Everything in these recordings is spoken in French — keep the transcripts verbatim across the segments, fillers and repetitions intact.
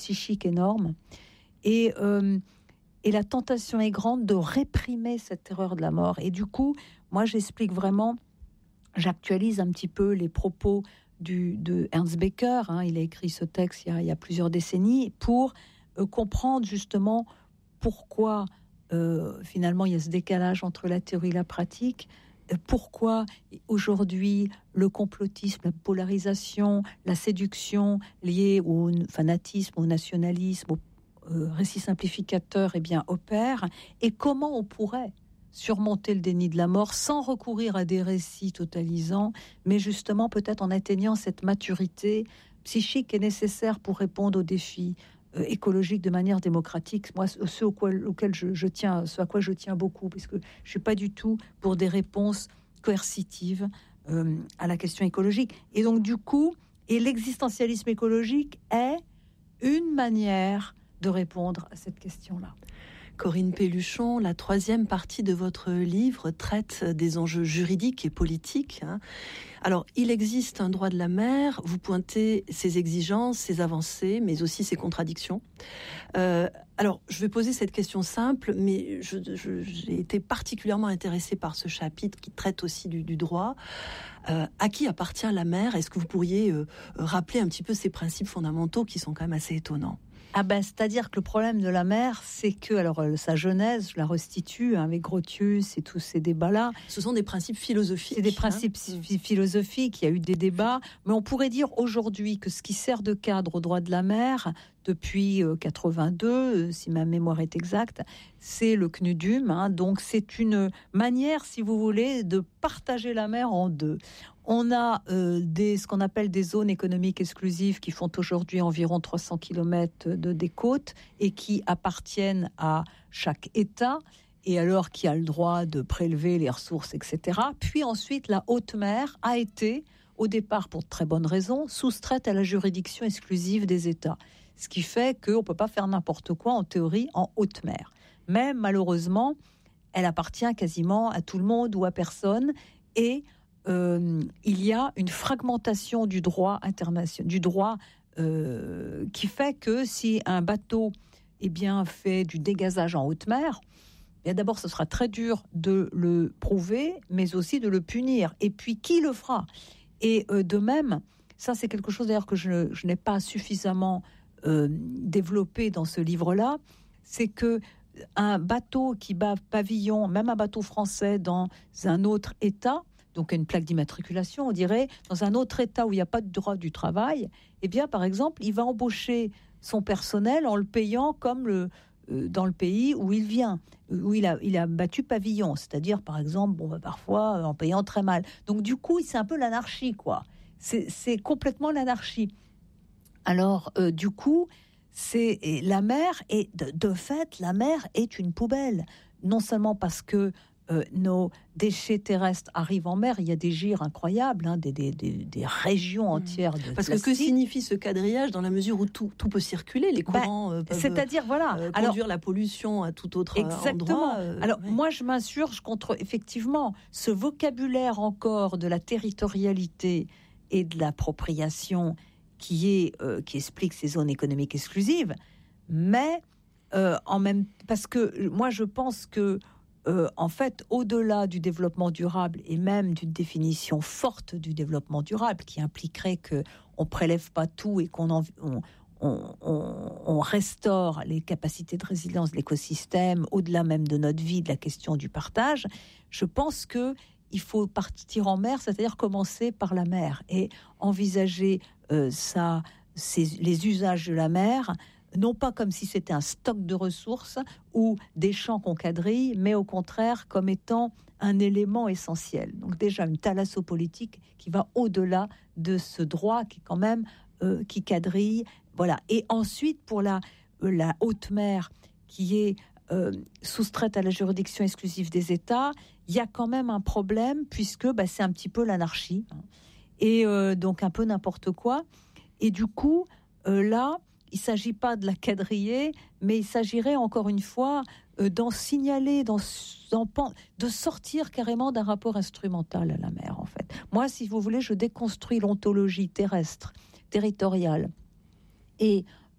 psychique énorme. Et, euh, et la tentation est grande de réprimer cette terreur de la mort. Et du coup, moi, j'explique vraiment, j'actualise un petit peu les propos du, de Ernst Becker. Hein, il a écrit ce texte il y a, il y a plusieurs décennies pour euh, comprendre justement pourquoi euh, finalement il y a ce décalage entre la théorie et la pratique. Pourquoi aujourd'hui le complotisme, la polarisation, la séduction liée au fanatisme, au nationalisme, au euh, récit simplificateur, eh bien, opère, et comment on pourrait surmonter le déni de la mort sans recourir à des récits totalisants, mais justement peut-être en atteignant cette maturité psychique qui est nécessaire pour répondre aux défis euh, écologiques de manière démocratique. Moi, ce auquel, auquel je, je tiens, ce à quoi je tiens beaucoup, parce que je suis pas du tout pour des réponses coercitives euh, à la question écologique. Et donc, du coup, et l'existentialisme écologique est une manière de répondre à cette question-là. Corinne Pelluchon, la troisième partie de votre livre traite des enjeux juridiques et politiques. Alors, il existe un droit de la mer, vous pointez ses exigences, ses avancées, mais aussi ses contradictions. Euh, alors, je vais poser cette question simple, mais je, je, j'ai été particulièrement intéressée par ce chapitre qui traite aussi du, du droit. Euh, à qui appartient la mer ? Est-ce que vous pourriez euh, rappeler un petit peu ces principes fondamentaux qui sont quand même assez étonnants ? Ah ben, c'est-à-dire que le problème de la mer, c'est que, alors sa genèse, je la restitue hein, avec Grotius et tous ces débats-là. Ce sont des principes philosophiques. C'est des principes hein. philosophiques, il y a eu des débats, mais on pourrait dire aujourd'hui que ce qui sert de cadre au droit de la mer, depuis quatre-vingt-deux, si ma mémoire est exacte, c'est le C N U D U M. Hein, donc c'est une manière, si vous voulez, de partager la mer en deux. On a euh, des, ce qu'on appelle des zones économiques exclusives qui font aujourd'hui environ trois cents kilomètres de, des côtes et qui appartiennent à chaque État, et alors qui a le droit de prélever les ressources, et cetera. Puis ensuite, la haute mer a été, au départ pour de très bonnes raisons, soustraite à la juridiction exclusive des États. Ce qui fait qu'on ne peut pas faire n'importe quoi, en théorie, en haute mer. Mais malheureusement, elle appartient quasiment à tout le monde ou à personne, et Euh, il y a une fragmentation du droit international, du droit euh, qui fait que si un bateau eh bien, fait du dégazage en haute mer, eh d'abord ce sera très dur de le prouver, mais aussi de le punir. Et puis qui le fera ? Et euh, de même, ça c'est quelque chose d'ailleurs que je, je n'ai pas suffisamment euh, développé dans ce livre-là, c'est que un bateau qui bat pavillon, même un bateau français dans un autre État, donc une plaque d'immatriculation, on dirait, dans un autre État où il n'y a pas de droit du travail, eh bien, par exemple, il va embaucher son personnel en le payant comme le, euh, dans le pays où il vient, où il a, il a battu pavillon, c'est-à-dire, par exemple, bon, bah, parfois en payant très mal. Donc, du coup, c'est un peu l'anarchie, quoi. C'est, c'est complètement l'anarchie. Alors, euh, du coup, c'est la mer, et de, de fait, la mer est une poubelle. Non seulement parce que Euh, nos déchets terrestres arrivent en mer, il y a des gires incroyables, hein, des, des, des, des régions entières de Parce plastique. que que signifie ce quadrillage dans la mesure où tout, tout peut circuler, les courants bah, euh, peuvent c'est-à-dire, voilà, euh, conduire alors, la pollution à tout autre exactement. endroit. Euh, alors ouais. moi je m'insurge contre effectivement ce vocabulaire encore de la territorialité et de l'appropriation qui, est, euh, qui explique ces zones économiques exclusives, mais euh, en même, parce que moi je pense que Euh, en fait, au-delà du développement durable et même d'une définition forte du développement durable qui impliquerait qu'on ne prélève pas tout et qu'on en, on, on, on, on restaure les capacités de résilience de l'écosystème, au-delà même de notre vie, de la question du partage, je pense qu'il faut partir en mer, c'est-à-dire commencer par la mer et envisager euh, ça, ces, les usages de la mer, non pas comme si c'était un stock de ressources ou des champs qu'on quadrille, mais au contraire comme étant un élément essentiel. Donc déjà une thalassopolitique qui va au-delà de ce droit qui quand même euh, qui quadrille, voilà. Et ensuite pour la euh, la haute mer qui est euh, soustraite à la juridiction exclusive des États, il y a quand même un problème puisque bah, c'est un petit peu l'anarchie hein, et euh, donc un peu n'importe quoi. Et du coup euh, là il ne s'agit pas de la quadriller, mais il s'agirait encore une fois euh, d'en signaler, d'en, d'en, de sortir carrément d'un rapport instrumental à la mer, en fait. Moi, si vous voulez, je déconstruis l'ontologie terrestre, territoriale, et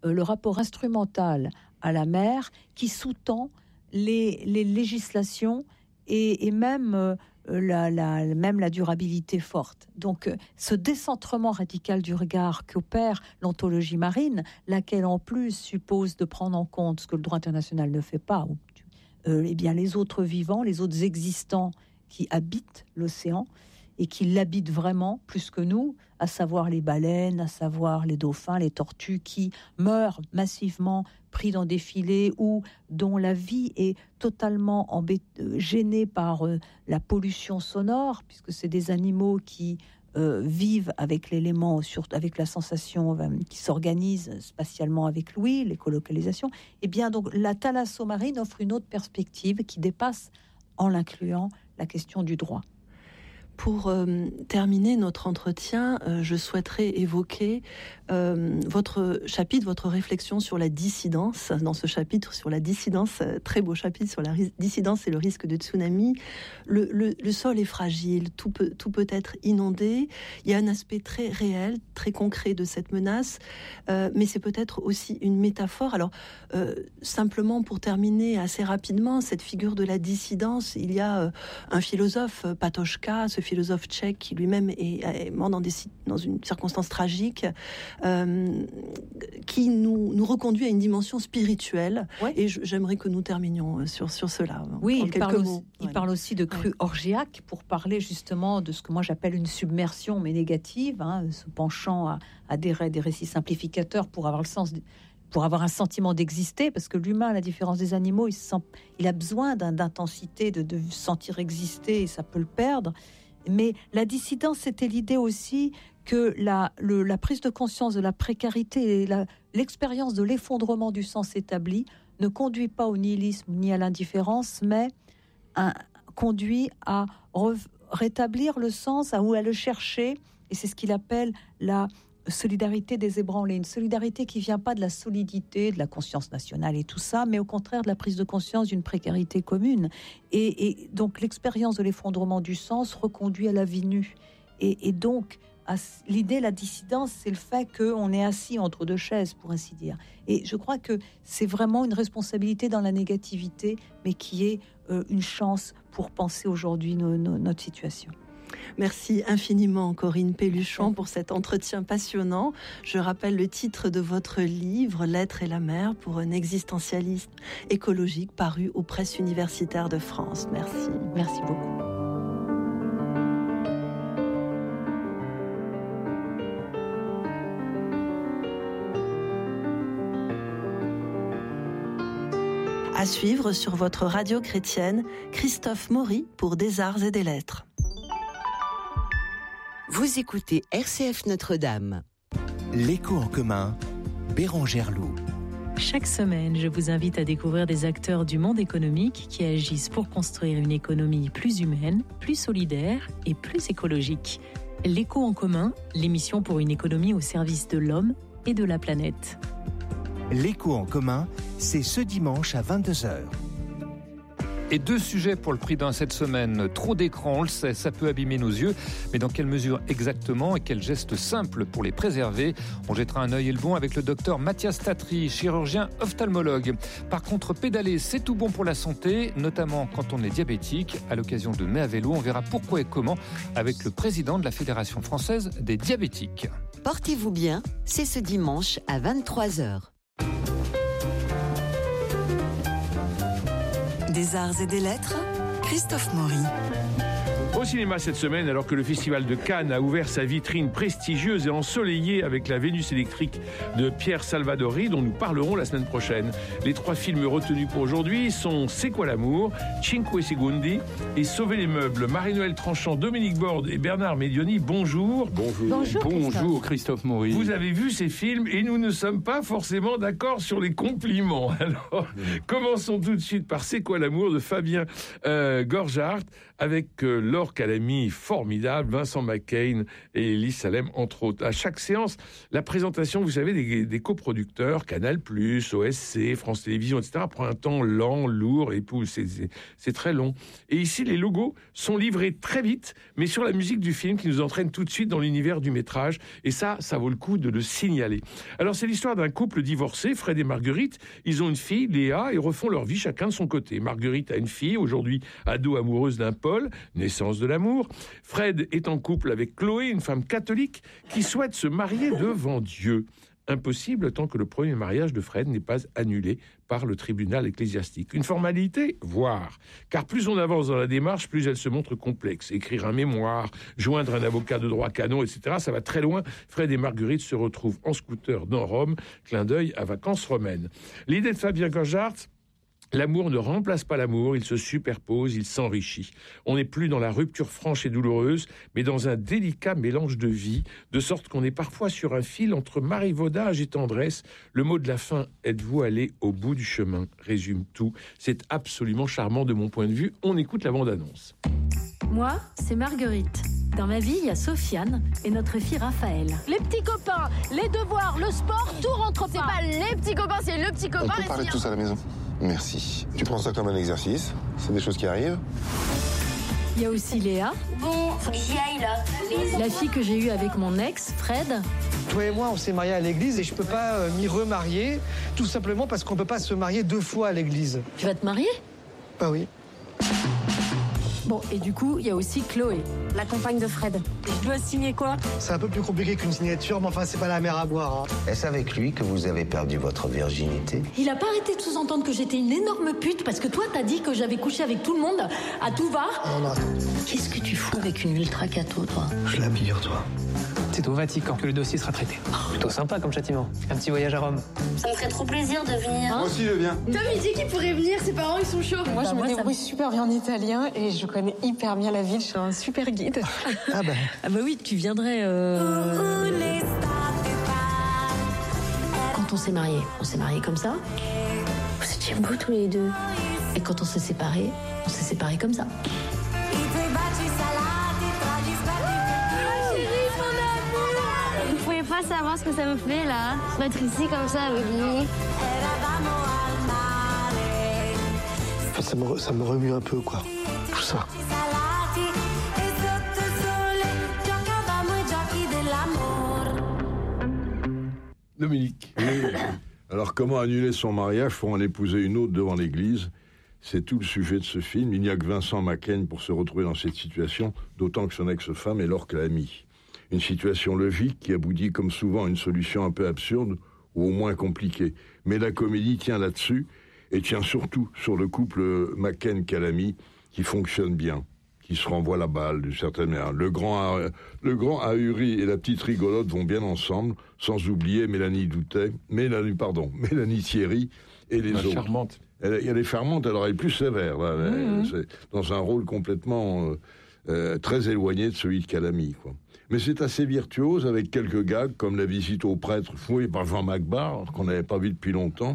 euh, le rapport instrumental à la mer qui sous-tend les, les législations et, et même, euh, la, la, même la durabilité forte. Donc euh, ce décentrement radical du regard qu'opère l'ontologie marine, laquelle en plus suppose de prendre en compte ce que le droit international ne fait pas, euh, eh bien les autres vivants, les autres existants qui habitent l'océan et qui l'habitent vraiment plus que nous, à savoir les baleines, à savoir les dauphins, les tortues qui meurent massivement pris dans des filets ou dont la vie est totalement embê- gênée par euh, la pollution sonore, puisque c'est des animaux qui euh, vivent avec l'élément, sur, avec la sensation euh, qui s'organise spatialement avec l'ouïe, l'écolocalisation. Et bien donc la thalassomarine offre une autre perspective qui dépasse, en l'incluant, la question du droit. Pour euh, terminer notre entretien, euh, je souhaiterais évoquer euh, votre chapitre, votre réflexion sur la dissidence. Dans ce chapitre sur la dissidence, euh, très beau chapitre sur la ri- dissidence et le risque de tsunami. Le, le, le sol est fragile, tout peut, tout peut être inondé. Il y a un aspect très réel, très concret de cette menace, euh, mais c'est peut-être aussi une métaphore. Alors, euh, simplement pour terminer assez rapidement, cette figure de la dissidence, il y a euh, un philosophe, Patočka, ce philosophe tchèque qui lui-même est, est mort dans, des, dans une circonstance tragique, euh, qui nous, nous reconduit à une dimension spirituelle. Ouais. Et je, j'aimerais que nous terminions sur, sur cela. Oui, il parle, aussi, il voilà. parle aussi de crue ouais. orgiaque pour parler justement de ce que moi j'appelle une submersion, mais négative, hein, se penchant à, à des, des récits simplificateurs pour avoir le sens... De, pour avoir un sentiment d'exister, parce que l'humain, à la différence des animaux, il, sent, il a besoin d'un, d'intensité, de, de sentir exister, et ça peut le perdre. Mais la dissidence, c'était l'idée aussi que la, le, la prise de conscience de la précarité et la, l'expérience de l'effondrement du sens établi ne conduit pas au nihilisme ni à l'indifférence, mais un, conduit à re, rétablir le sens, à, ou à le chercher, et c'est ce qu'il appelle la solidarité des ébranlés, une solidarité qui vient pas de la solidité, de la conscience nationale et tout ça, mais au contraire de la prise de conscience d'une précarité commune. Et, et donc l'expérience de l'effondrement du sens reconduit à la vie nue. Et, et donc à, l'idée, la dissidence, c'est le fait qu'on est assis entre deux chaises, pour ainsi dire. Et je crois que c'est vraiment une responsabilité dans la négativité, mais qui est euh, une chance pour penser aujourd'hui no, no, notre situation. Merci infiniment Corinne Pelluchon pour cet entretien passionnant. Je rappelle le titre de votre livre, L'être et la mer pour un existentialiste écologique, paru aux presses universitaires de France. Merci. Merci beaucoup. À suivre sur votre radio chrétienne, Christophe Maury pour Des Arts et des Lettres. Vous écoutez R C F Notre-Dame. L'écho en commun, Bérangère Loup. Chaque semaine, je vous invite à découvrir des acteurs du monde économique qui agissent pour construire une économie plus humaine, plus solidaire et plus écologique. L'écho en commun, l'émission pour une économie au service de l'homme et de la planète. L'écho en commun, c'est ce dimanche à vingt-deux heures. Et deux sujets pour le prix d'un cette semaine. Trop d'écran, on le sait, ça peut abîmer nos yeux. Mais dans quelle mesure exactement et quels gestes simples pour les préserver? On jettera un œil et le bon avec le docteur Mathias Tatry, chirurgien ophtalmologue. Par contre, pédaler, c'est tout bon pour la santé, notamment quand on est diabétique. À l'occasion de Mai à vélo, on verra pourquoi et comment avec le président de la Fédération française des diabétiques. Portez-vous bien, c'est ce dimanche à vingt-trois heures. Des Arts et des Lettres, Christophe Maury. Au cinéma cette semaine, alors que le Festival de Cannes a ouvert sa vitrine prestigieuse et ensoleillée avec la Vénus électrique de Pierre Salvadori, dont nous parlerons la semaine prochaine. Les trois films retenus pour aujourd'hui sont C'est quoi l'amour, Cinque Secondi et Sauver les meubles. Marie-Noëlle Tranchant, Dominique Borde et Bernard Medioni, bonjour. Bonjour. Bonjour, Bonjour Christophe Maury. Vous avez vu ces films et nous ne sommes pas forcément d'accord sur les compliments. Alors, mmh. commençons tout de suite par C'est quoi l'amour de Fabien euh, Gorgart, avec euh, Laure Calamy, formidable, Vincent McCain et Elie Salem, entre autres. À chaque séance, la présentation, vous savez, des, des coproducteurs, Canal+, O S C, France Télévisions, et cetera, prend un temps lent, lourd, et c'est, c'est, c'est très long. Et ici, les logos sont livrés très vite, mais sur la musique du film qui nous entraîne tout de suite dans l'univers du métrage. Et ça, ça vaut le coup de le signaler. Alors, c'est l'histoire d'un couple divorcé, Fred et Marguerite. Ils ont une fille, Léa, et refont leur vie chacun de son côté. Marguerite a une fille, aujourd'hui ado amoureuse d'un Paul, naissance de l'amour. Fred est en couple avec Chloé, une femme catholique qui souhaite se marier devant Dieu. Impossible tant que le premier mariage de Fred n'est pas annulé par le tribunal ecclésiastique. Une formalité, voire. Car plus on avance dans la démarche, plus elle se montre complexe. Écrire un mémoire, joindre un avocat de droit canon, et cetera, ça va très loin. Fred et Marguerite se retrouvent en scooter dans Rome. Clin d'œil à Vacances romaines. L'idée de Fabien Gorgart: l'amour ne remplace pas l'amour, il se superpose, il s'enrichit. On n'est plus dans la rupture franche et douloureuse, mais dans un délicat mélange de vie, de sorte qu'on est parfois sur un fil entre marivaudage et tendresse. Le mot de la fin, êtes-vous allé au bout du chemin, résume tout. C'est absolument charmant de mon point de vue. On écoute la bande-annonce. Moi, c'est Marguerite. Dans ma vie, il y a Sofiane et notre fille Raphaël. Les petits copains, les devoirs, le sport, tout rentre pas. C'est pas les petits copains, c'est le petit copain. On peut parler tous à la maison. Merci. Tu prends ça comme un exercice. C'est des choses qui arrivent. Il y a aussi Léa. Bon, faut que j'y aille là. La fille que j'ai eue avec mon ex, Fred. Toi et moi, on s'est mariés à l'église et je peux pas euh, m'y remarier, tout simplement parce qu'on peut pas se marier deux fois à l'église. Tu vas te marier ? Bah oui. Bon, et du coup, il y a aussi Chloé, la compagne de Fred. Je dois signer quoi ? C'est un peu plus compliqué qu'une signature, mais enfin, c'est pas la mer à boire. Hein. Est-ce avec lui que vous avez perdu votre virginité ? Il a pas arrêté de sous-entendre que j'étais une énorme pute parce que toi, t'as dit que j'avais couché avec tout le monde, à tout va. Non, non, attends. Qu'est-ce que tu fous avec une ultra cato, toi ? Je l'abille, toi. C'est au Vatican que le dossier sera traité. Plutôt sympa comme châtiment. Un petit voyage à Rome. Ça me ferait trop plaisir de venir. Moi aussi, je viens. Tom, il dit qu'il pourrait venir, ses parents, ils sont chauds. Moi, bah, je moi, me débrouille ça... super bien en italien et je connais hyper bien la ville. Je suis un super guide. Ah bah, ah bah oui, tu viendrais... Euh... Quand on s'est mariés, on s'est mariés comme ça. Vous étiez beaux tous les deux. Et quand on s'est séparés, on s'est séparés comme ça. Vous pouvez pas savoir ce que ça me fait là, d'être ici comme ça avec lui. enfin, ça, me, ça me remue un peu, quoi. Tout ça. Dominique. Oui. Alors, comment annuler son mariage pour en épouser une autre devant l'église ? C'est tout le sujet de ce film. Il n'y a que Vincent McCain pour se retrouver dans cette situation, d'autant que son ex-femme est Laure Calamy. Une situation logique qui aboutit comme souvent à une solution un peu absurde ou au moins compliquée. Mais la comédie tient là-dessus et tient surtout sur le couple McCain-Calamy qui fonctionne bien, qui se renvoie la balle d'une certaine manière. Le grand, le grand ahuri et la petite rigolote vont bien ensemble, sans oublier Mélanie Doutet, Mélanie, pardon, Mélanie Thierry et les la autres. Charmante. Elle, elle est charmante, elle est plus sévère, là, elle, mmh. c'est dans un rôle complètement euh, euh, très éloigné de celui de Calamy, quoi. Mais c'est assez virtuose, avec quelques gags, comme la visite au prêtre fouillé par Jean Macbar, qu'on n'avait pas vu depuis longtemps.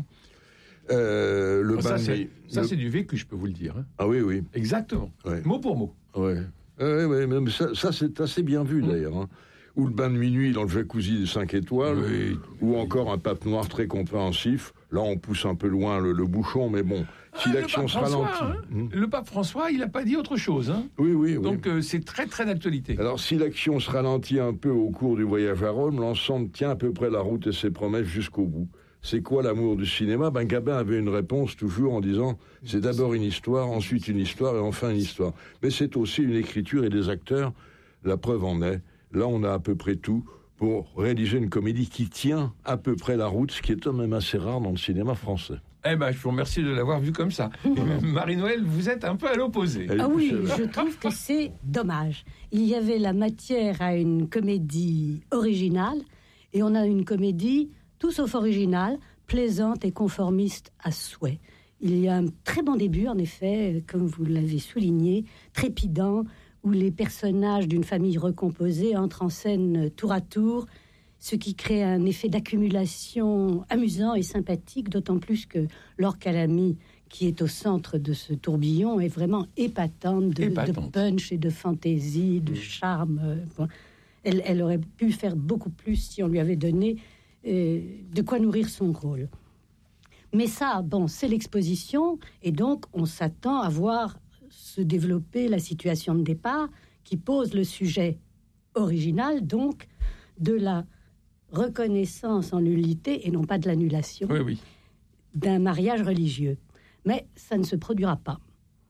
Euh, le ça, bain c'est, de... ça, le... c'est du vécu, je peux vous le dire. Hein. Ah oui, oui. Exactement. Ouais. Mot pour mot. Oui, ouais, ouais, mais ça, ça, c'est assez bien vu, mmh. d'ailleurs. Hein. Ou le bain de minuit dans le jacuzzi des cinq étoiles, oui. ou encore un pape noir très compréhensif. Là, on pousse un peu loin le, le bouchon, mais bon, si ah, l'action se ralentit... Hein. Mmh. Le pape François, il n'a pas dit autre chose. Hein. Oui, oui, oui. Donc, euh, c'est très, très d'actualité. Alors, si l'action se ralentit un peu au cours du voyage à Rome, l'ensemble tient à peu près la route et ses promesses jusqu'au bout. C'est quoi l'amour du cinéma ? Ben, Gabin avait une réponse toujours en disant « c'est d'abord une histoire, ensuite une histoire et enfin une histoire ». Mais c'est aussi une écriture et des acteurs. La preuve en est, là, on a à peu près tout pour réaliser une comédie qui tient à peu près la route, ce qui est quand même assez rare dans le cinéma français. Eh ben, je vous remercie de l'avoir vu comme ça. Marie-Noël, vous êtes un peu à l'opposé. Ah oui, je trouve que c'est dommage. Il y avait la matière à une comédie originale, et on a une comédie tout sauf originale, plaisante et conformiste à souhait. Il y a un très bon début, en effet, comme vous l'avez souligné, trépidant, où les personnages d'une famille recomposée entrent en scène tour à tour. ce qui crée un effet d'accumulation amusant et sympathique, d'autant plus que Laure Calamy, qui est au centre de ce tourbillon, est vraiment épatante de, épatante. de punch et de fantaisie, de charme. Bon. Elle, elle aurait pu faire beaucoup plus si on lui avait donné euh, de quoi nourrir son rôle. Mais ça, bon, c'est l'exposition, et donc on s'attend à voir se développer la situation de départ qui pose le sujet original, donc de la reconnaissance en nullité, et non pas de l'annulation, oui, oui. d'un mariage religieux. Mais ça ne se produira pas.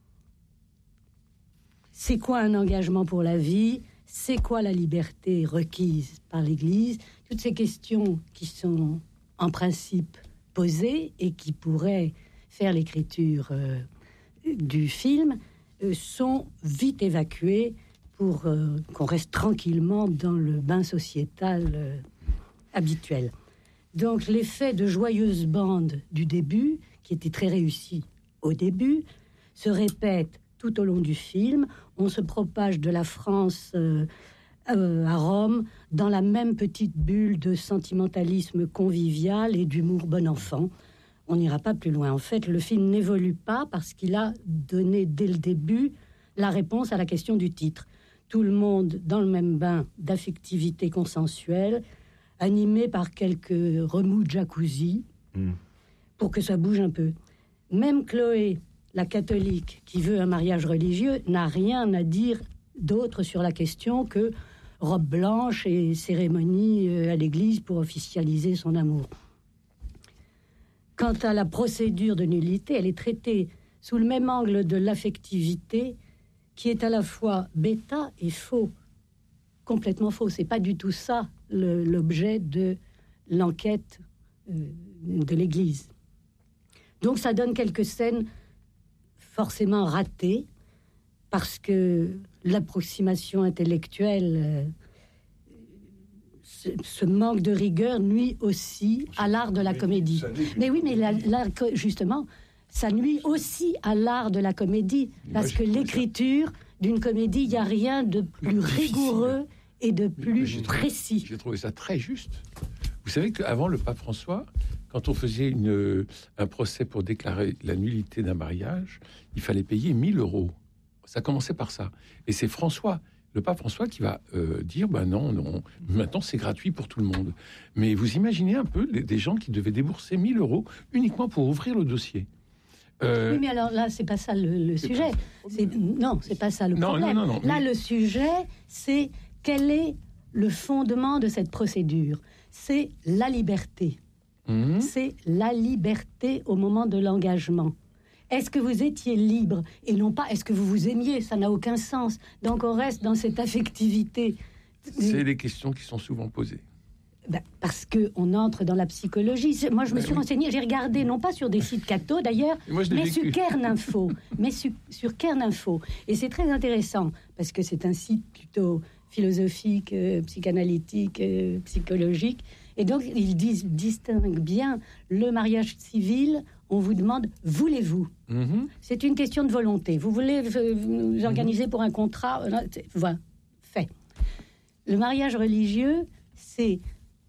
C'est quoi un engagement pour la vie ? C'est quoi la liberté requise par l'Église ? Toutes ces questions qui sont en principe posées et qui pourraient faire l'écriture euh, du film euh, sont vite évacuées pour euh, qu'on reste tranquillement dans le bain sociétal euh, habituel. Donc l'effet de joyeuse bande du début, qui était très réussi au début, se répète tout au long du film. On se propage de la France euh, euh, à Rome dans la même petite bulle de sentimentalisme convivial et d'humour bon enfant. On n'ira pas plus loin. En fait, le film n'évolue pas parce qu'il a donné dès le début la réponse à la question du titre. Tout le monde dans le même bain d'affectivité consensuelle, animé par quelques remous de jacuzzi, mmh. pour que ça bouge un peu. Même Chloé, la catholique, qui veut un mariage religieux, n'a rien à dire d'autre sur la question que robe blanche et cérémonie à l'église pour officialiser son amour. Quant à la procédure de nullité, elle est traitée sous le même angle de l'affectivité, qui est à la fois bêta et faux. Complètement faux. C'est pas du tout ça le, l'objet de l'enquête euh, de l'Église. Donc ça donne quelques scènes forcément ratées, parce que l'approximation intellectuelle, euh, ce, ce manque de rigueur nuit aussi à l'art de la comédie. Mais oui, mais là, là, justement, ça nuit aussi à l'art de la comédie, parce que l'écriture d'une comédie, il n'y a rien de plus rigoureux et de plus j'ai précis. Trouvé, j'ai trouvé ça très juste. Vous savez qu'avant le pape François, quand on faisait une, un procès pour déclarer la nullité d'un mariage, il fallait payer mille euros. Ça commençait par ça. Et c'est François, le pape François, qui va euh, dire, ben non, non, maintenant c'est gratuit pour tout le monde. Mais vous imaginez un peu les, des gens qui devaient débourser mille euros uniquement pour ouvrir le dossier. Euh... Oui, mais alors là, c'est pas ça le, le sujet. C'est, non, c'est pas ça le non, problème. Non, non, non, là, mais... le sujet, c'est quel est le fondement de cette procédure ? C'est la liberté. Mmh. C'est la liberté au moment de l'engagement. Est-ce que vous étiez libre et non pas est-ce que vous vous aimiez ? Ça n'a aucun sens. Donc on reste dans cette affectivité. C'est les questions qui sont souvent posées. Ben, parce qu'on entre dans la psychologie. Moi, je me ben suis oui. renseignée, j'ai regardé, non pas sur des sites catho d'ailleurs, moi, mais vécu. sur Cairn Info. mais su, sur Cairn Info. Et c'est très intéressant, parce que c'est un site plutôt philosophique, euh, psychanalytique, euh, psychologique. Et donc, ils disent, distinguent bien le mariage civil. On vous demande, voulez-vous ? Mm-hmm. C'est une question de volonté. Vous voulez vous, vous organiser mm-hmm. pour un contrat ? Voilà, fait. Le mariage religieux, c'est...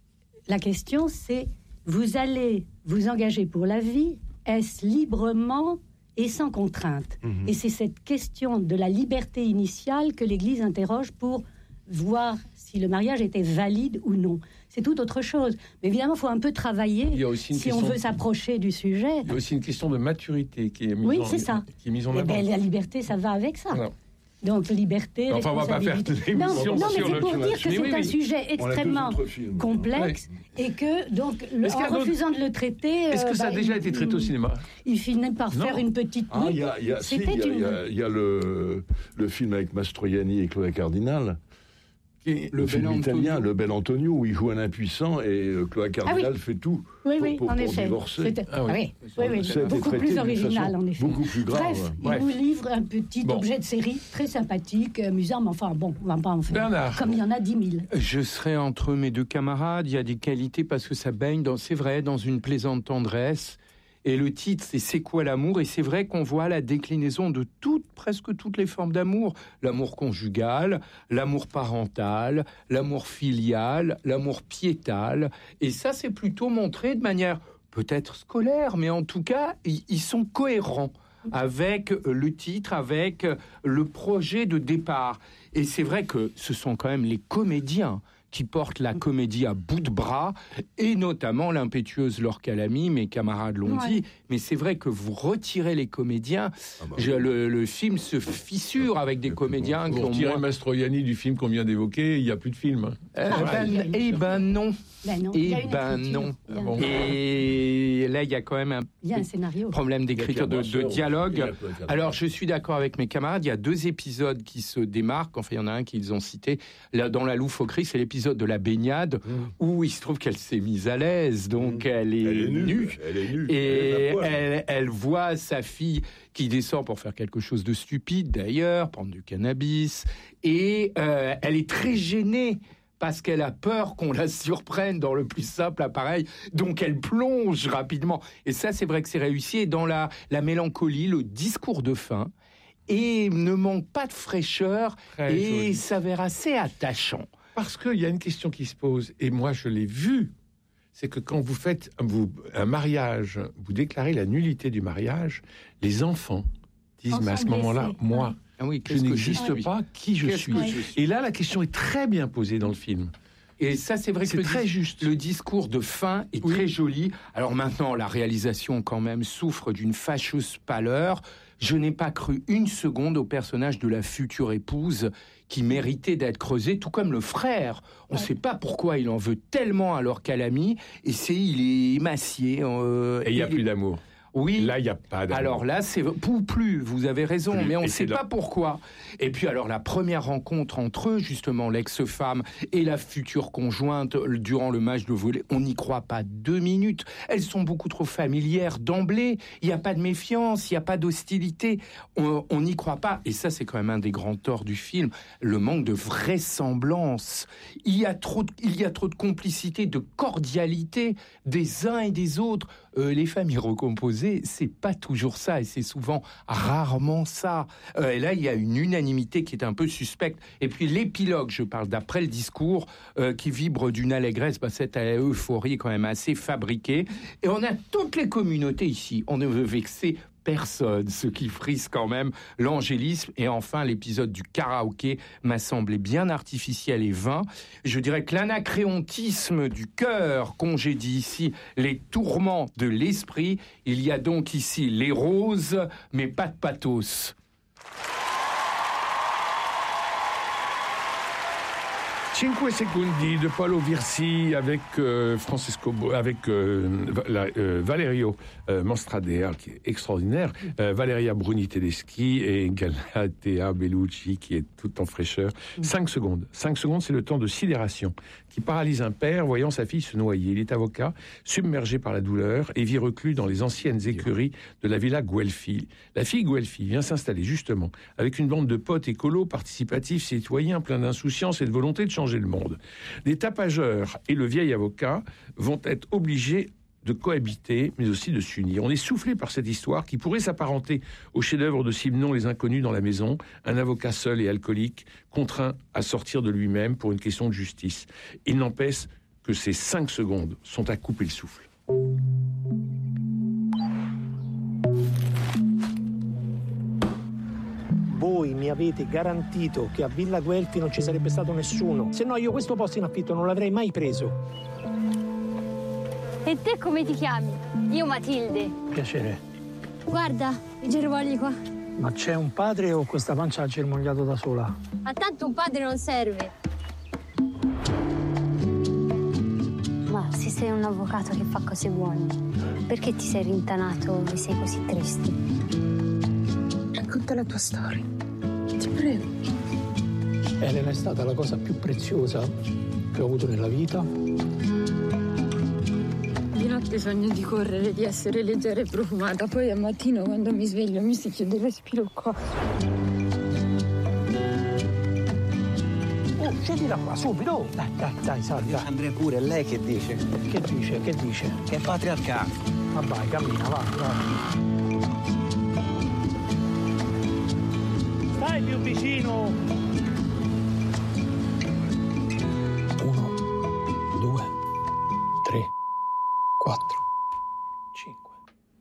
La question, c'est, vous allez vous engager pour la vie, est-ce librement et sans contrainte ? Mmh. Et c'est cette question de la liberté initiale que l'Église interroge pour voir si le mariage était valide ou non. C'est tout autre chose. Mais évidemment, il faut un peu travailler si on veut de... s'approcher du sujet. Il y a aussi une question de maturité qui est mise oui, en, c'est ça. Qui est mise en avant. Ben, la liberté, ça va avec ça. Non. Donc, liberté, enfin, on va pas faire l'émission non, non, mais sur c'est le pour dire que c'est oui, un oui. sujet extrêmement complexe oui. et que, donc, le, en refusant de le traiter... Est-ce que euh, ça a bah, déjà il, été traité au cinéma ? Il finit par non. faire une petite... Ah, il y a, y a, si, y a, une... y a, y a le, le film avec Mastroianni et Chloé Cardinal. Le, le film italien, Antonio. Le Bel Antonio, où il joue un impuissant et euh, Chloé Cardinal ah oui. fait tout oui, oui, pour, pour, en pour effet. divorcer. Ah oui, oui, oui. oui. Beaucoup plus original, en effet. Beaucoup plus grave. Bref, Bref. il vous livre un petit bon. objet de série très sympathique, amusant, mais enfin, bon, on va pas en faire. Bernard. Comme il y en a dix mille. Je serai entre mes deux camarades. Il y a des qualités parce que ça baigne, dans, c'est vrai, dans une plaisante tendresse. Et le titre, c'est « C'est quoi l'amour ?» Et c'est vrai qu'on voit la déclinaison de toutes, presque toutes les formes d'amour. L'amour conjugal, l'amour parental, l'amour filial, l'amour piétal. Et ça, c'est plutôt montré de manière peut-être scolaire, mais en tout cas, ils sont cohérents avec le titre, avec le projet de départ. Et c'est vrai que ce sont quand même les comédiens qui portent la comédie à bout de bras, et notamment l'impétueuse Laure Calamy, mes camarades l'ont ouais. dit, mais c'est vrai que vous retirez les comédiens, ah bah oui. le, le film se fissure avec des comédiens qui ont retirez moins... Mastroianni du film qu'on vient d'évoquer, il n'y a plus de film. Euh, ah, ben, eh ben non. Ben non. Et ben non. Ah bon. Et là, il y a quand même un, il y a un scénario. problème d'écriture, de, de dialogue. Alors, je suis d'accord avec mes camarades, il y a deux épisodes qui se démarquent, enfin, il y en a un qu'ils ont cité, là, dans La loufoquerie, c'est l'épisode de la baignade, mmh. où il se trouve qu'elle s'est mise à l'aise, donc mmh. elle, est elle est nue, nue. Elle est nue. Et elle, elle, elle voit sa fille qui descend pour faire quelque chose de stupide, d'ailleurs, prendre du cannabis, et euh, elle est très gênée, parce qu'elle a peur qu'on la surprenne dans le plus simple appareil, donc elle plonge rapidement. Et ça, c'est vrai que c'est réussi, et dans la, la mélancolie, le discours de fin, et ne manque pas de fraîcheur, très et joli. S'avère assez attachant. Parce qu'il y a une question qui se pose, et moi je l'ai vu, c'est que quand vous faites vous, un mariage, vous déclarez la nullité du mariage, les enfants disent, mais à ce moment-là, moi, ah oui, je n'existe ah, pas, qui je suis. je suis Et là, la question est très bien posée dans le film. Et ça, c'est vrai que c'est le très dis- juste. Le discours de fin est oui. très joli. Alors maintenant, la réalisation, quand même, souffre d'une fâcheuse pâleur. Je n'ai pas cru une seconde au personnage de la future épouse qui méritait d'être creusé, tout comme le frère. On ne ouais. sait pas pourquoi il en veut tellement à Laure Calamy, et c'est il est émacié. Euh, et il n'y a plus est... d'amour. Oui. Là, il n'y a pas d'amour. Alors là, c'est ou plus, vous avez raison, plus. mais on ne sait pas pourquoi. Et puis alors, la première rencontre entre eux, justement, l'ex-femme et la future conjointe, durant le match de volley, on n'y croit pas deux minutes. Elles sont beaucoup trop familières d'emblée. Il n'y a pas de méfiance, il n'y a pas d'hostilité. On n'y croit pas. Et ça, c'est quand même un des grands torts du film, le manque de vraisemblance. Il y a trop de, il y a trop de complicité, de cordialité des uns et des autres. Euh, les familles recomposées, c'est pas toujours ça, et c'est souvent rarement ça. Euh, et là, il y a une unanimité qui est un peu suspecte. Et puis l'épilogue, je parle d'après le discours, euh, qui vibre d'une allégresse, bah, cette euphorie est quand même assez fabriquée. Et on a toutes les communautés ici. On ne veut vexer personne, ce qui frise quand même l'angélisme. Et enfin, l'épisode du karaoké m'a semblé bien artificiel et vain. Je dirais que l'anacréontisme du cœur congédie ici les tourments de l'esprit. Il y a donc ici les roses, mais pas de pathos. Cinque secondi de Paolo Virsi avec euh, Francesco, avec euh, la, euh, Valerio euh, Mostradera, qui est extraordinaire, euh, Valeria Bruni Tedeschi et Galatea Bellucci qui est tout en fraîcheur. Cinq secondes. Cinq secondes, c'est le temps de sidération qui paralyse un père voyant sa fille se noyer. Il est avocat, submergé par la douleur et vit reclus dans les anciennes écuries de la villa Guelfi. La fille Guelfi vient s'installer justement avec une bande de potes écolos, participatifs, citoyens, pleins d'insouciance et de volonté de changer le monde. Les tapageurs et le vieil avocat vont être obligés de cohabiter, mais aussi de s'unir. On est soufflé par cette histoire qui pourrait s'apparenter au chef-d'œuvre de Simenon, Les Inconnus dans la maison, un avocat seul et alcoolique, contraint à sortir de lui-même pour une question de justice. Il n'empêche que ces cinq secondes sont à couper le souffle. Voi mi avete garantito che a Villa Guelfi non ci sarebbe stato nessuno. Se no io questo posto in affitto non l'avrei mai preso. E te come ti chiami? Io Matilde. Piacere. Guarda, i germogli qua. Ma c'è un padre o questa pancia ha germogliato da sola? A tanto un padre non serve. Ma se sei un avvocato che fa cose buone, perché ti sei rintanato e sei così triste? Racconta la tua storia. Ti prego. Elena è stata la cosa più preziosa che ho avuto nella vita. Di notte sogno di correre, di essere leggera e profumata. Poi al mattino, quando mi sveglio, mi si chiude il respiro qua. Oh, scendi da qua, subito! Dai, dai, dai, salvi. Andrea pure, lei che dice? Che dice, che dice? Che è patriarcato. Ma vai, cammina, va, va. Stai più vicino. Uno, due, tre, quattro, cinque.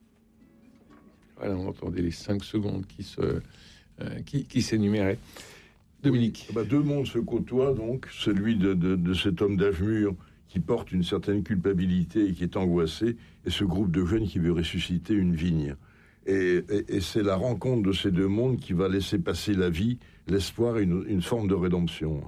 Voilà, on entendait les cinq secondes qui se, euh, qui, qui s'énuméraient. Dominique. Oui, bah, deux mondes se côtoient donc, celui de, de, de cet homme d'âge mûr qui porte une certaine culpabilité et qui est angoissé, et ce groupe de jeunes qui veut ressusciter une vigne. Et, et, et c'est la rencontre de ces deux mondes qui va laisser passer la vie, l'espoir et une, une forme de rédemption.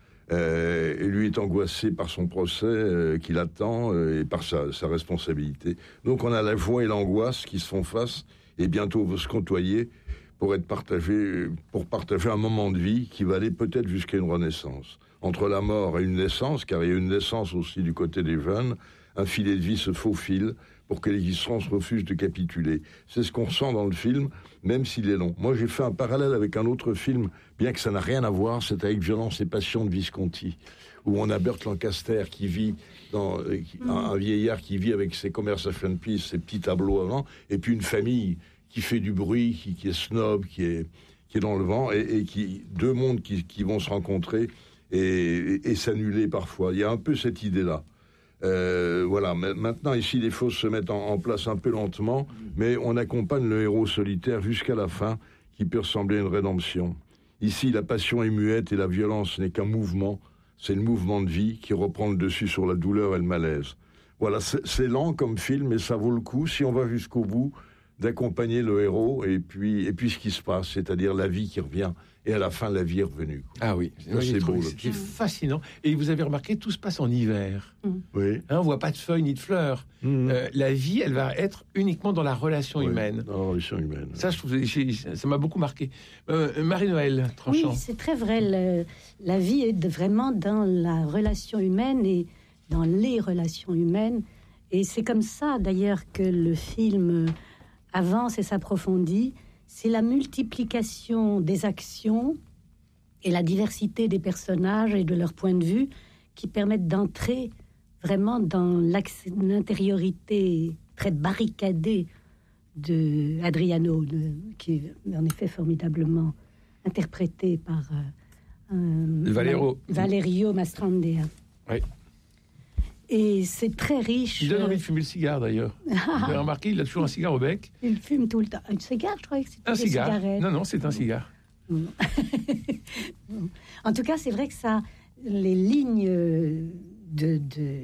Euh, et lui est angoissé par son procès euh, qui l'attend euh, et par sa, sa responsabilité. Donc on a la joie et l'angoisse qui se font face et bientôt vont se côtoyer pour être partagé, pour partager un moment de vie qui va aller peut-être jusqu'à une renaissance. Entre la mort et une naissance, car il y a une naissance aussi du côté des jeunes, un filet de vie se faufile pour que l'existence refuse de capituler. C'est ce qu'on ressent dans le film, même s'il est long. Moi, j'ai fait un parallèle avec un autre film, bien que ça n'a rien à voir, c'est avec Violence et Passion de Visconti, où on a Burt Lancaster qui vit dans un, un vieillard qui vit avec ses conversation pieces, ses petits tableaux avant, et puis une famille qui fait du bruit, qui, qui est snob, qui est, qui est dans le vent, et, et qui deux mondes qui, qui vont se rencontrer et, et, et s'annuler parfois. Il y a un peu cette idée-là. Euh, voilà. Maintenant, ici, les choses se mettent en, en place un peu lentement, mais on accompagne le héros solitaire jusqu'à la fin, qui peut ressembler à une rédemption. Ici, la passion est muette et la violence n'est qu'un mouvement. C'est le mouvement de vie qui reprend le dessus sur la douleur et le malaise. Voilà, c'est, c'est lent comme film, mais ça vaut le coup, si on va jusqu'au bout, d'accompagner le héros et puis, et puis ce qui se passe, c'est-à-dire la vie qui revient. Et à la fin, la vie est revenue. Ah oui, ça, c'est beau. C'est fascinant. Et vous avez remarqué, tout se passe en hiver. Mmh. Oui. Hein, on voit pas de feuilles ni de fleurs. Mmh. Euh, la vie, elle va être uniquement dans la relation oui, humaine. Dans la relation humaine. Ça, je trouve, ça m'a beaucoup marqué. Euh, Marie-Noël Tranchant. Oui, c'est très vrai. Le, la vie est vraiment dans la relation humaine et dans les relations humaines. Et c'est comme ça, d'ailleurs, que le film avance et s'approfondit. C'est la multiplication des actions et la diversité des personnages et de leur point de vue qui permettent d'entrer vraiment dans l'intériorité très barricadée de Adriano, de, qui est en effet formidablement interprété par euh, Valero. Valerio Mastrandea. Oui. Et c'est très riche. Il donne envie de fumer le cigare, d'ailleurs. Vous avez remarqué, il a toujours un cigare au bec. Il fume tout le temps. Un cigare, je croyais que c'était un des cigare. cigarettes. Non, non, c'est un cigare. En tout cas, c'est vrai que ça, les lignes de, de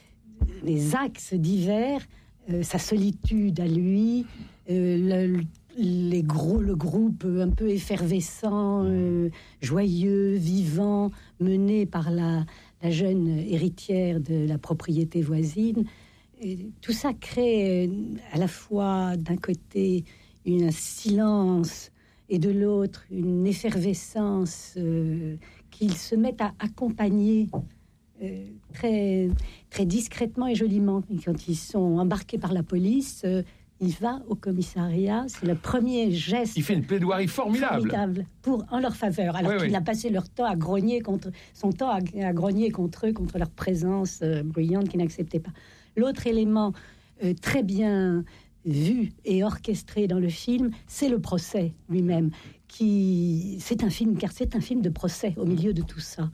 les axes divers, euh, sa solitude à lui, euh, le, les gros, le groupe un peu effervescent, euh, joyeux, vivant, mené par la la jeune héritière de la propriété voisine. Et tout ça crée à la fois d'un côté un silence et de l'autre une effervescence euh, qu'ils se mettent à accompagner euh, très, très discrètement et joliment. Et quand ils sont embarqués par la police, euh, il va au commissariat, c'est le premier geste. Il fait une plaidoirie formidable, formidable pour, en leur faveur, alors oui, qu'il oui. a passé leur temps à grogner contre, son temps à, à grogner contre eux, contre leur présence euh, bruyante qu'ils n'acceptaient pas. L'autre élément euh, très bien vu et orchestré dans le film, c'est le procès lui-même. Qui, c'est un film, car c'est un film de procès au milieu de tout ça.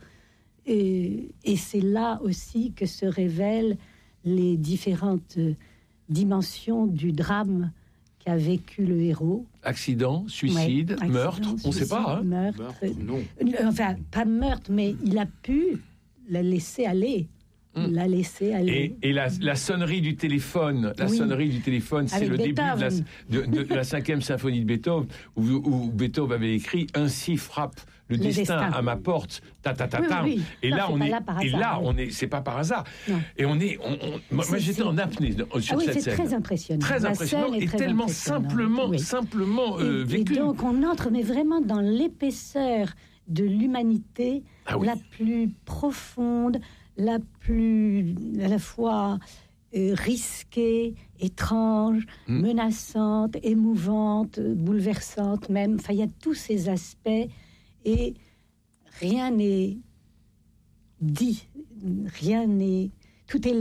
Et, et c'est là aussi que se révèlent les différentes dimension du drame qu'a vécu le héros. Accident, suicide, ouais, meurtre, accident, on ne sait pas. Hein. Meurtre, meurtre, non. Enfin, pas meurtre, mais il a pu la laisser aller. Hum. La laisser aller. Et, et la, la sonnerie du téléphone, la oui. sonnerie du téléphone, c'est avec le Beethoven. début de la, de, de la cinquième symphonie de Beethoven, où, où Beethoven avait écrit « Ainsi frappe le, le destin, destin à ma porte, ta ta ta ta ». Et là, on est, là et là, on est, c'est pas par hasard. Non. Et on est, on, on, moi, moi j'étais en apnée sur ah oui, cette c'est scène. Très impressionnant. Très la impressionnant et très tellement simplement, oui. simplement euh, et, vécu. Et donc, on entre, mais vraiment dans l'épaisseur de l'humanité ah oui. la plus profonde, la plus, à la fois euh, risquée, étrange, mmh. menaçante, émouvante, bouleversante même. Enfin, il y a tous ces aspects et rien n'est dit, rien n'est... Tout est là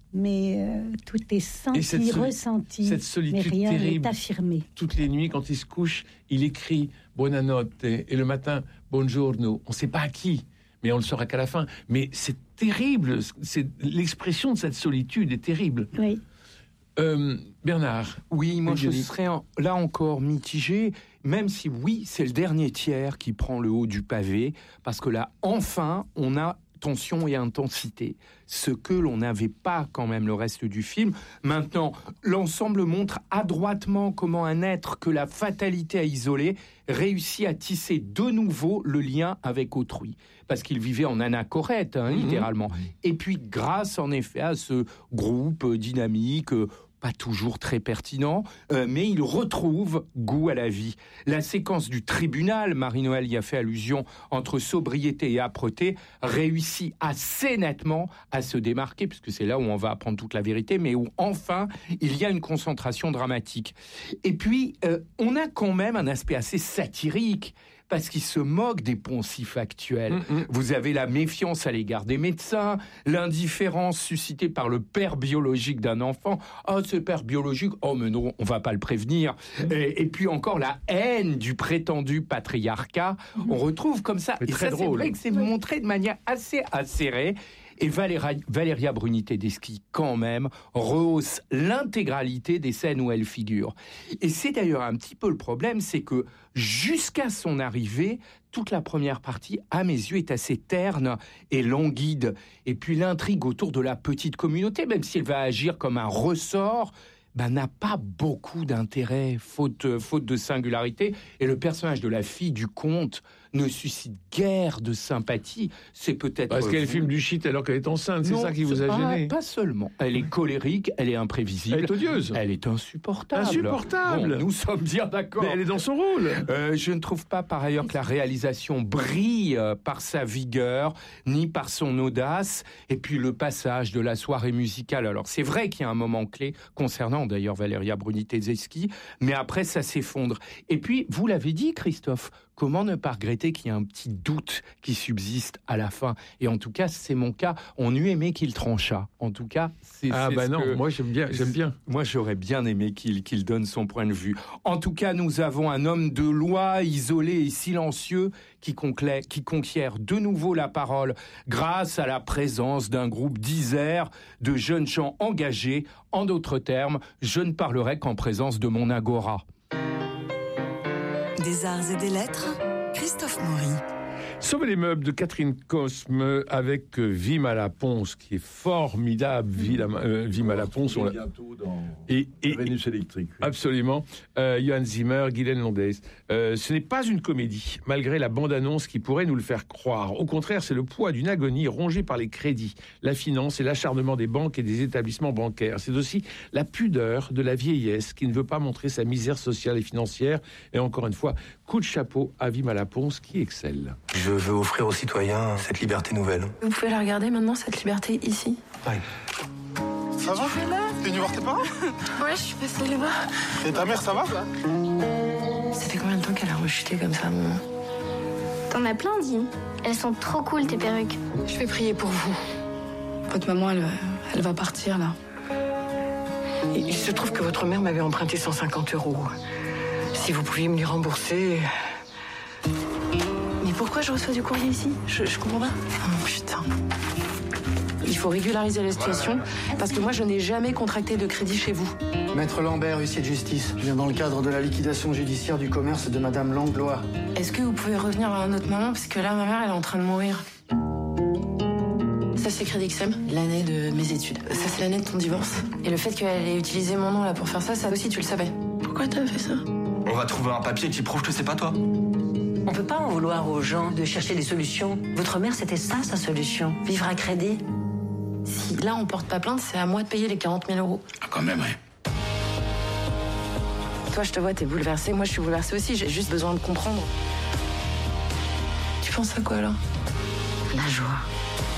mais euh, tout est senti, cette soli- ressenti, cette solitude mais rien terrible. n'est affirmé. Toutes les nuits, quand il se couche, il écrit « Buonanotte » et le matin « Buongiorno ». On ne sait pas à qui, mais on le saura qu'à la fin. Mais c'est terrible, c'est, l'expression de cette solitude est terrible. Oui. Euh, Bernard. Oui, moi je serais en, là encore mitigé, même si oui, c'est le dernier tiers qui prend le haut du pavé, parce que là, enfin, on a tension et intensité, ce que l'on n'avait pas quand même le reste du film. Maintenant, l'ensemble montre adroitement comment un être que la fatalité a isolé réussit à tisser de nouveau le lien avec autrui, parce qu'il vivait en anachorète, hein, mmh. littéralement. Et puis, grâce en effet à ce groupe dynamique, pas toujours très pertinent, euh, mais il retrouve goût à la vie. La séquence du tribunal, Marie-Noël y a fait allusion, entre sobriété et âpreté, réussit assez nettement à se démarquer, puisque c'est là où on va apprendre toute la vérité, mais où enfin, il y a une concentration dramatique. Et puis, euh, on a quand même un aspect assez satirique, parce qu'il se moque des poncifs actuels. Mmh, mmh. Vous avez la méfiance à l'égard des médecins, l'indifférence suscitée par le père biologique d'un enfant. « Oh, ce père biologique, oh mais non, on va pas le prévenir. Mmh. » et, et puis encore la haine du prétendu patriarcat. Mmh. On retrouve comme ça. C'est et très ça, drôle. c'est vrai que c'est montré de manière assez acérée. Et Valéria, Valéria Bruni-Tedeschi, quand même, rehausse l'intégralité des scènes où elle figure. Et c'est d'ailleurs un petit peu le problème, c'est que jusqu'à son arrivée, toute la première partie, à mes yeux, est assez terne et languide. Et puis l'intrigue autour de la petite communauté, même si elle va agir comme un ressort, ben, n'a pas beaucoup d'intérêt, faute, faute de singularité. Et le personnage de la fille du comte ne suscite guère de sympathie. C'est peut-être... Parce qu'elle filme du shit alors qu'elle est enceinte, c'est non, ça qui vous a pas, gêné. Pas seulement. Elle est colérique, elle est imprévisible. Elle est odieuse. Elle est insupportable. Insupportable. Bon, nous sommes bien d'accord. Mais elle est dans son rôle. Euh, je ne trouve pas par ailleurs que la réalisation brille euh, par sa vigueur, ni par son audace. Et puis le passage de la soirée musicale. Alors c'est vrai qu'il y a un moment clé, concernant d'ailleurs Valéria Bruni-Tedeschi, mais après ça s'effondre. Et puis, vous l'avez dit, Christophe, comment ne pas regretter qu'il y a un petit doute qui subsiste à la fin? Et en tout cas, c'est mon cas. On eût aimé qu'il tranchât. En tout cas, c'est... Ah c'est bah ce non, que... moi j'aime bien. J'aime bien. Moi, j'aurais bien aimé qu'il, qu'il donne son point de vue. En tout cas, nous avons un homme de loi, isolé et silencieux, qui, conclait, qui conquiert de nouveau la parole grâce à la présence d'un groupe d'Isère, de jeunes gens engagés. En d'autres termes, je ne parlerai qu'en présence de mon agora. Des arts et des lettres, Christophe Maury. Sauver les meubles de Catherine Cosme avec euh, Wim à la Ponce, qui est formidable. Wim à, euh, Wim à la Ponce. On l'a... bientôt dans et, et, Vénus électrique. Oui. Absolument. Euh, Johann Zimmer, Guylaine Londes. Euh, ce n'est pas une comédie, malgré la bande-annonce qui pourrait nous le faire croire. Au contraire, c'est le poids d'une agonie rongée par les crédits, la finance et l'acharnement des banques et des établissements bancaires. C'est aussi la pudeur de la vieillesse qui ne veut pas montrer sa misère sociale et financière. Et encore une fois, coup de chapeau à Wim à la Ponce qui excelle. Je veux offrir aux citoyens cette liberté nouvelle. Vous pouvez la regarder maintenant, cette liberté, ici. Oui. Ça va? T'es venu voir tes parents? Ouais, je suis passée les voir. Et ta mère, ça va? Ça fait combien de temps qu'elle a rechuté comme ça, maman? T'en as plein, Dim. Elles sont trop cool, tes perruques. Je vais prier pour vous. Votre maman, elle, elle va partir, là. Et il se trouve que votre mère m'avait emprunté cent cinquante euros. Si vous pouviez me les rembourser... Mais pourquoi je reçois du courrier ici? Je, je comprends pas. Oh putain. Il faut régulariser la situation, parce que moi je n'ai jamais contracté de crédit chez vous. Maître Lambert, huissier de justice. Je viens dans le cadre de la liquidation judiciaire du commerce de Madame Langlois. Est-ce que vous pouvez revenir à un autre moment? Parce que là, ma mère, elle est en train de mourir. Ça, c'est Crédit X M, l'année de mes études. Ça, c'est l'année de ton divorce. Et le fait qu'elle ait utilisé mon nom là pour faire ça, ça aussi, tu le savais. Pourquoi t'as fait ça? On va trouver un papier qui prouve que c'est pas toi. On peut pas en vouloir aux gens de chercher des solutions. Votre mère, c'était ça, sa solution. Vivre à crédit. Si là, on porte pas plainte, c'est à moi de payer les quarante mille euros. Ah, quand même, ouais. Toi, je te vois, t'es bouleversée. Moi, je suis bouleversée aussi. J'ai juste besoin de comprendre. Tu penses à quoi, alors? La joie.